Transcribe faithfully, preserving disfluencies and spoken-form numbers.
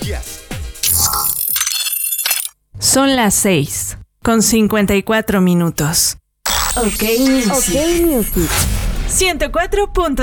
Yes. Son las seis, con cincuenta y cuatro minutos. Ok Music. ciento cuatro punto